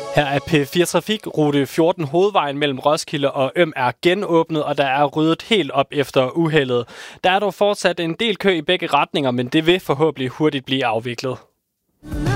Her er P4 Trafik. Rute 14 hovedvejen mellem Roskilde og Øm er genåbnet, og der er ryddet helt op efter uheldet. Der er dog fortsat en del kø i begge retninger, men det vil forhåbentlig hurtigt blive afviklet.